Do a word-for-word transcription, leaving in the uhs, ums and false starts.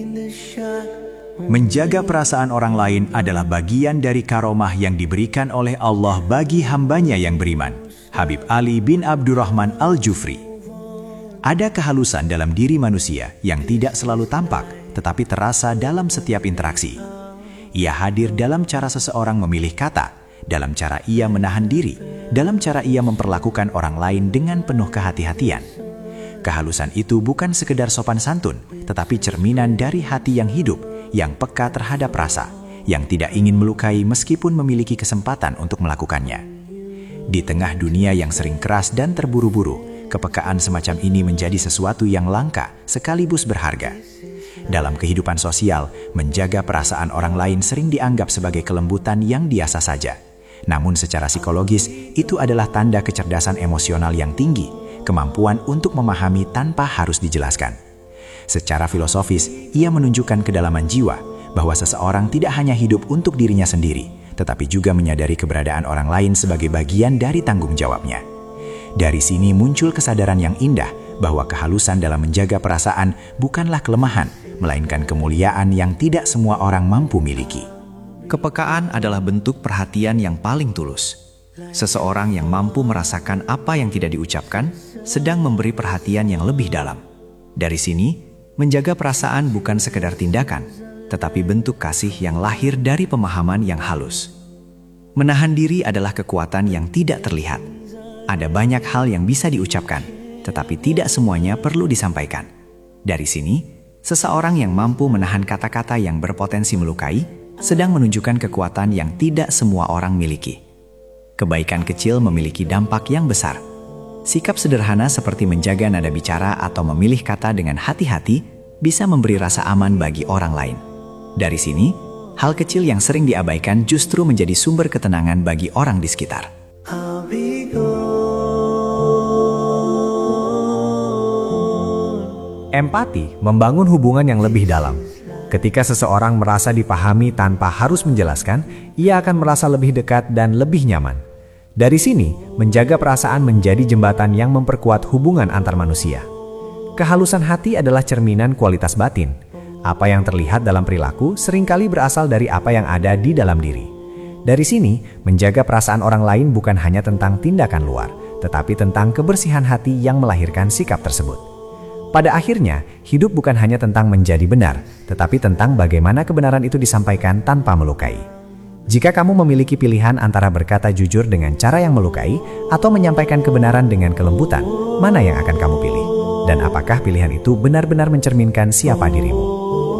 Menjaga perasaan orang lain adalah bagian dari karomah yang diberikan oleh Allah bagi hambanya yang beriman. Habib Ali bin Abdurrahman Al-Jufri. Ada kehalusan dalam diri manusia yang tidak selalu tampak, tetapi terasa dalam setiap interaksi. Ia hadir dalam cara seseorang memilih kata, dalam cara ia menahan diri, dalam cara ia memperlakukan orang lain dengan penuh kehati-hatian. Kehalusan itu bukan sekedar sopan santun, tetapi cerminan dari hati yang hidup, yang peka terhadap rasa, yang tidak ingin melukai meskipun memiliki kesempatan untuk melakukannya. Di tengah dunia yang sering keras dan terburu-buru, kepekaan semacam ini menjadi sesuatu yang langka sekaligus berharga. Dalam kehidupan sosial, menjaga perasaan orang lain sering dianggap sebagai kelembutan yang biasa saja. Namun secara psikologis, itu adalah tanda kecerdasan emosional yang tinggi, kemampuan untuk memahami tanpa harus dijelaskan. Secara filosofis, ia menunjukkan kedalaman jiwa bahwa seseorang tidak hanya hidup untuk dirinya sendiri, tetapi juga menyadari keberadaan orang lain sebagai bagian dari tanggung jawabnya. Dari sini muncul kesadaran yang indah bahwa kehalusan dalam menjaga perasaan bukanlah kelemahan, melainkan kemuliaan yang tidak semua orang mampu miliki. Kepekaan adalah bentuk perhatian yang paling tulus. Seseorang yang mampu merasakan apa yang tidak diucapkan sedang memberi perhatian yang lebih dalam. Dari sini, menjaga perasaan bukan sekedar tindakan, tetapi bentuk kasih yang lahir dari pemahaman yang halus. Menahan diri adalah kekuatan yang tidak terlihat. Ada banyak hal yang bisa diucapkan, tetapi tidak semuanya perlu disampaikan. Dari sini, seseorang yang mampu menahan kata-kata yang berpotensi melukai, sedang menunjukkan kekuatan yang tidak semua orang miliki. Kebaikan kecil memiliki dampak yang besar. Sikap sederhana seperti menjaga nada bicara atau memilih kata dengan hati-hati bisa memberi rasa aman bagi orang lain. Dari sini, hal kecil yang sering diabaikan justru menjadi sumber ketenangan bagi orang di sekitar. Empati membangun hubungan yang lebih dalam. Ketika seseorang merasa dipahami tanpa harus menjelaskan, ia akan merasa lebih dekat dan lebih nyaman. Dari sini, menjaga perasaan menjadi jembatan yang memperkuat hubungan antar manusia. Kehalusan hati adalah cerminan kualitas batin. Apa yang terlihat dalam perilaku seringkali berasal dari apa yang ada di dalam diri. Dari sini, menjaga perasaan orang lain bukan hanya tentang tindakan luar, tetapi tentang kebersihan hati yang melahirkan sikap tersebut. Pada akhirnya, hidup bukan hanya tentang menjadi benar, tetapi tentang bagaimana kebenaran itu disampaikan tanpa melukai. Jika kamu memiliki pilihan antara berkata jujur dengan cara yang melukai atau menyampaikan kebenaran dengan kelembutan, mana yang akan kamu pilih? Dan apakah pilihan itu benar-benar mencerminkan siapa dirimu?